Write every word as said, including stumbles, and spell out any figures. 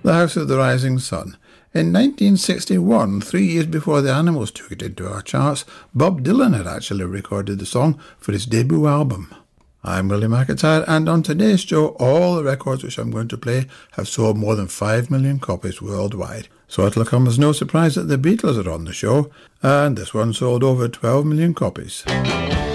The House of the Rising Sun. In nineteen sixty-one, three years before the Animals took it into our charts, Bob Dylan had actually recorded the song for his debut album. I'm Willie McIntyre, and on today's show, all the records which I'm going to play have sold more than five million copies worldwide. So it'll come as no surprise that the Beatles are on the show, and this one sold over twelve million copies.